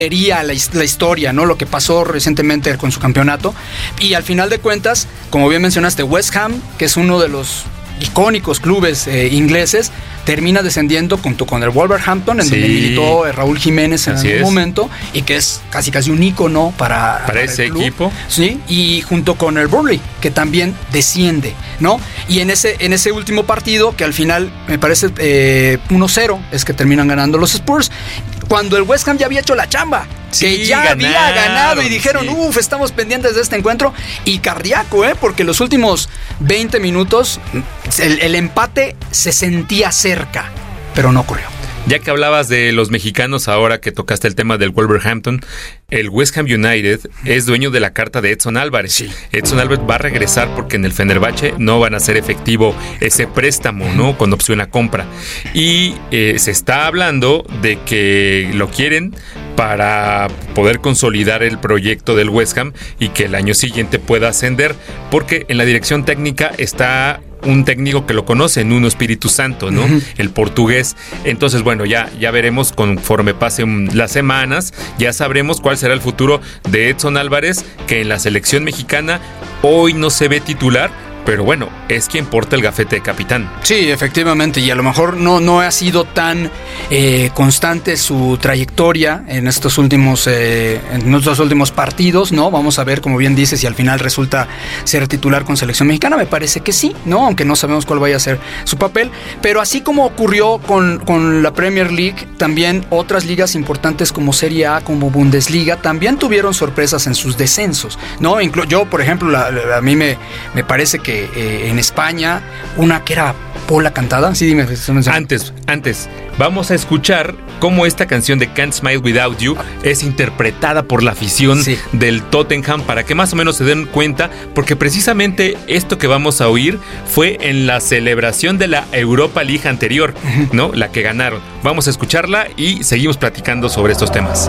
la historia, ¿no? Lo que pasó recientemente con su campeonato. Y al final de cuentas, como bien mencionaste, West Ham, que es uno de los icónicos clubes ingleses, termina descendiendo junto con el Wolverhampton, en donde militó Raúl Jiménez en algún momento, y que es casi un ícono para ese equipo. Sí, y junto con el Burnley, que también desciende, ¿no? Y en ese último partido, que al final me parece 1-0, es que terminan ganando los Spurs, cuando el West Ham ya había hecho la chamba, que ya había ganado, y dijeron, estamos pendientes de este encuentro, y cardíaco, porque los últimos 20 minutos el empate se sentía cerca, pero no ocurrió. Ya que hablabas de los mexicanos, ahora que tocaste el tema del Wolverhampton, el West Ham United es dueño de la carta de Edson Álvarez. Sí. Edson Álvarez va a regresar porque en el Fenerbahce no van a hacer efectivo ese préstamo, ¿no? Con opción a compra. Y se está hablando de que lo quieren para poder consolidar el proyecto del West Ham y que el año siguiente pueda ascender, porque en la dirección técnica está un técnico que lo conoce, Nuno Espíritu Santo, ¿no? El portugués. Entonces, bueno, ya veremos conforme pasen las semanas, ya sabremos cuál será el futuro de Edson Álvarez, que en la selección mexicana hoy no se ve titular, pero bueno, es quien porta el gafete de capitán. Sí, efectivamente, y a lo mejor no ha sido tan constante su trayectoria en estos últimos partidos, ¿no? Vamos a ver, como bien dices, si al final resulta ser titular con selección mexicana. Me parece que sí, ¿no? Aunque no sabemos cuál vaya a ser su papel. Pero así como ocurrió con la Premier League, también otras ligas importantes como Serie A, como Bundesliga, también tuvieron sorpresas en sus descensos, ¿no? Yo, por ejemplo, a mí me parece que en España, una que era Pola cantada. Sí, dime. Antes, vamos a escuchar cómo esta canción de Can't Smile Without You es interpretada por la afición del Tottenham, para que más o menos se den cuenta, porque precisamente esto que vamos a oír fue en la celebración de la Europa League anterior, ¿no? La que ganaron. Vamos a escucharla y seguimos platicando sobre estos temas.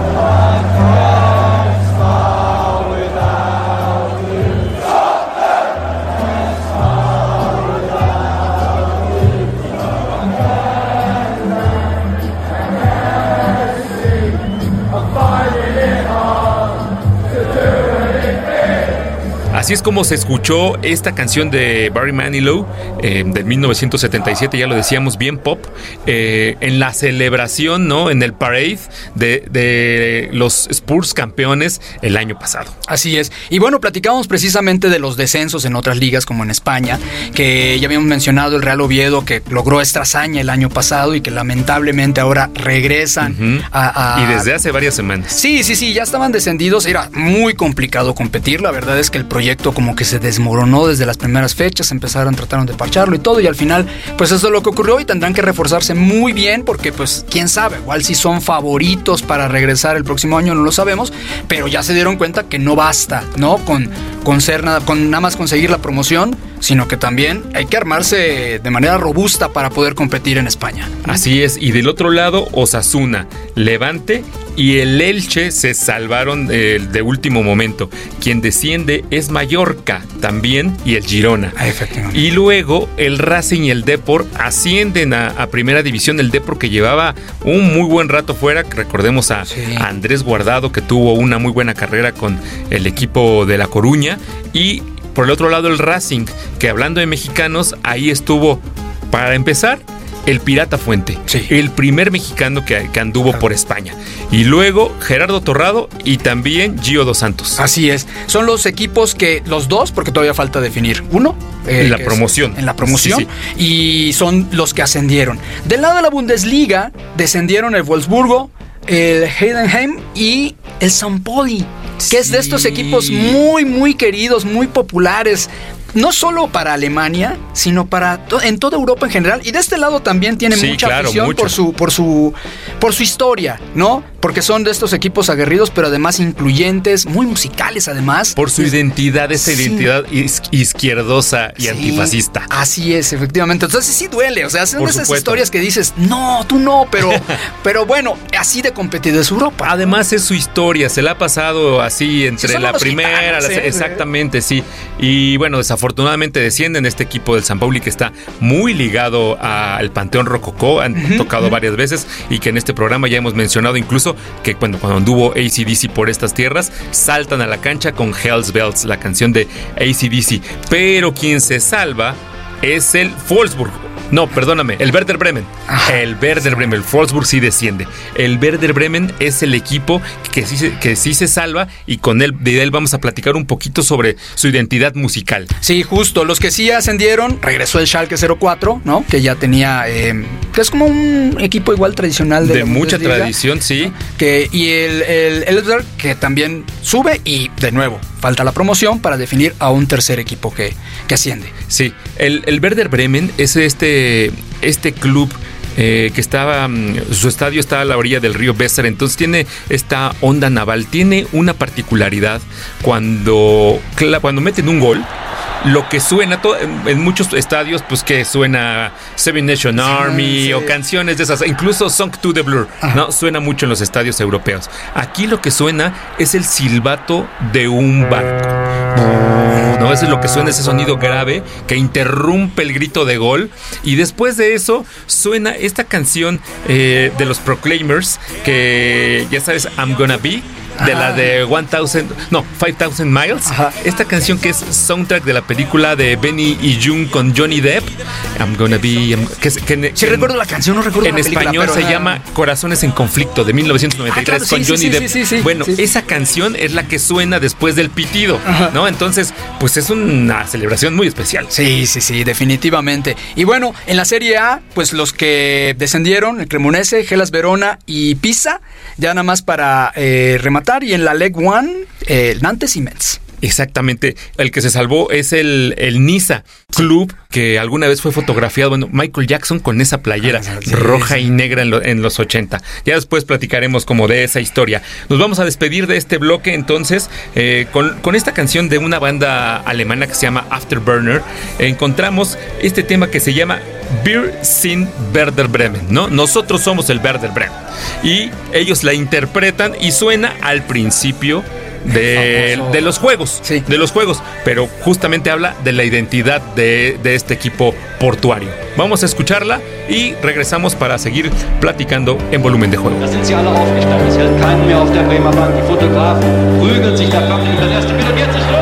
Así es como se escuchó esta canción de Barry Manilow de 1977, ya lo decíamos, bien pop, en la celebración, ¿no? En el parade de los Spurs campeones el año pasado. Así es. Y bueno, platicábamos precisamente de los descensos en otras ligas como en España, que ya habíamos mencionado el Real Oviedo, que logró esta hazaña el año pasado y que lamentablemente ahora regresan y desde hace varias semanas. Sí, ya estaban descendidos, era muy complicado competir, la verdad es que el proyecto como que se desmoronó desde las primeras fechas, trataron de parcharlo y todo, y al final pues eso es lo que ocurrió, y tendrán que reforzarse muy bien porque pues quién sabe, igual si son favoritos para regresar el próximo año, no lo sabemos, pero ya se dieron cuenta que no basta, ¿no? Con nada más conseguir la promoción, sino que también hay que armarse de manera robusta para poder competir en España. Así es, y del otro lado, Osasuna, Levante y el Elche se salvaron de último momento. Quien desciende es Mallorca también, y el Girona. Efectivamente. Y luego el Racing y el Depor ascienden a Primera División. El Depor, que llevaba un muy buen rato fuera, recordemos a Andrés Guardado, que tuvo una muy buena carrera con el equipo de La Coruña, y por el otro lado el Racing, que hablando de mexicanos, ahí estuvo, para empezar, el Pirata Fuente, el primer mexicano que anduvo por España. Y luego Gerardo Torrado y también Gio Dos Santos. Así es. Son los equipos que, los dos, porque todavía falta definir uno. En la promoción. Y son los que ascendieron. Del lado de la Bundesliga, descendieron el Wolfsburgo, el Heidenheim y el St. Pauli, que es de estos equipos muy, muy queridos, muy populares, no solo para Alemania, sino en toda Europa en general. Y de este lado también tiene mucha afición por su historia, ¿no? Porque son de estos equipos aguerridos, pero además incluyentes, muy musicales además. Por su identidad, identidad izquierdosa y antifascista. Así es, efectivamente. Entonces sí duele, o sea, son esas historias que dices, no, tú no, pero bueno, así de competida es Europa. Además es su historia, se la ha pasado así entre la primera, exactamente, sí. Y bueno, desafortunadamente desafortunadamente descienden. Este equipo del San Pauli, que está muy ligado al Panteón Rococó, han tocado varias veces, y que en este programa ya hemos mencionado incluso que cuando anduvo AC/DC por estas tierras, saltan a la cancha con Hell's Bells, la canción de AC/DC. Pero quien se salva es el Wolfsburg. No, perdóname, el Werder Bremen. El Werder Bremen, el Wolfsburg sí desciende. El Werder Bremen es el equipo que sí se salva, y de él vamos a platicar un poquito sobre su identidad musical. Sí, justo. Los que sí ascendieron, regresó el Schalke 04, ¿no? Que ya tenía, que es como un equipo igual tradicional de mucha tradición, sí. ¿No? Y el Elfsberg, que también sube, y de nuevo falta la promoción para definir a un tercer equipo que asciende. Sí, el Werder Bremen es este club que su estadio está a la orilla del río Weser, entonces tiene esta onda naval. Tiene una particularidad: cuando meten un gol, lo que suena en muchos estadios, pues que suena Seven Nation Army, sí, o canciones de esas, incluso Song to the Blur, ¿no? Suena mucho en los estadios europeos. Aquí lo que suena es el silbato de un barco. No, eso es lo que suena, ese sonido grave que interrumpe el grito de gol. Y después de eso suena esta canción de los Proclaimers, que ya sabes, I'm Gonna Be, de la de 5,000 Miles. Ajá. Esta canción que es soundtrack de la película de Benny y June con Johnny Depp, I'm Gonna Be, sí, recuerdo la canción, no recuerdo en la película, español se llama Corazones en Conflicto, de 1993, claro, con Johnny Depp. Sí, bueno, esa canción es la que suena después del pitido, ¿no? Entonces, pues es una celebración muy especial. Sí, definitivamente. Y bueno, en la Serie A, pues los que descendieron, el Cremonese, Hellas Verona y Pisa, ya nada más para rematar. Y en la Leg One, Nantes y Metz. Exactamente. El que se salvó es el Niza, club que alguna vez fue fotografiado, bueno, Michael Jackson con esa playera roja y negra en los 80. Ya después platicaremos como de esa historia. Nos vamos a despedir de este bloque entonces con esta canción de una banda alemana que se llama Afterburner. Encontramos este tema que se llama Wir sind Werder Bremen, ¿no? Nosotros somos el Werder Bremen. Y ellos la interpretan y suena al principio de los juegos, sí, de los juegos, pero justamente habla de la identidad de este equipo portuario. Vamos a escucharla y regresamos para seguir platicando en Volumen de Juego. Es hält keinen mehr auf der Bremer Bank. Die Fotografen prügeln sich da förmlich über das erste Bild. Und jetzt ist los.